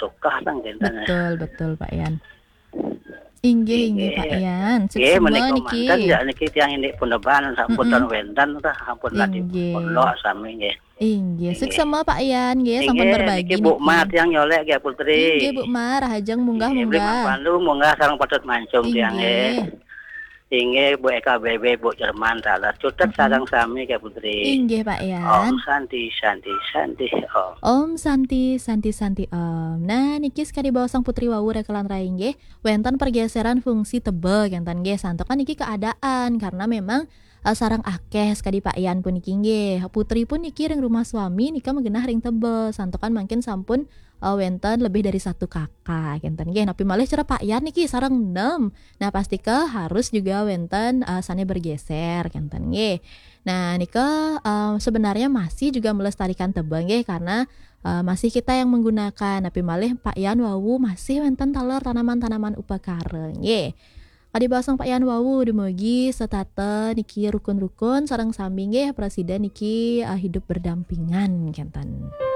suka tang kentana. Betul Pak Yan. Inggih Pak Yan. Nggih Seksema menika manten niki. ya niki tiyang ini puneban sampun Mm-mm. tahun wentan tah ampun ladi Inggih. pondok sami nggih. Inggih. Nggih. Seksema Pak Yan nggih sampun Nggih niki berbagi Bu Mat niki. yang nyolek nggih Inggih Putri. Bu Mar, hajeng munggah Nggih beli Mang munggah. Pandu munggah sareng patut mancung tiyang Inggih. nggih. Inggih Bu EKBB Bu Jerman talah cutek sareng sami nggih Putri. Inggih Pak Om Yan. Santi Santi Santi Om. Om Santi Santi Santi Om. Nah niki sekali bawa sang putri wawu rekelan raing nggih. Wenten pergeseran fungsi tebel kenten nggih santokan niki keadaan karena memang sarang akeh sekali Pak Yan pun niki nggih. Putri pun niki ring rumah suami nika megenah ring tebel santokan makin sampun wenten lebih dari satu kakak kenten nggih. Tapi malih cara Pak Yan niki sarang 6. Nah pastika harus juga wenten sane bergeser kenten nggih. Nah nika sebenarnya masih juga melestarikan tebel nggih karena masih kita yang menggunakan tapi malih Pak Yan wawu masih wenten taler tanaman-tanaman upakara nggih. Kadi basang Pak Yan wawu dumugi setata niki rukun-rukun sareng sami nggih presiden niki hidup berdampingan kenten.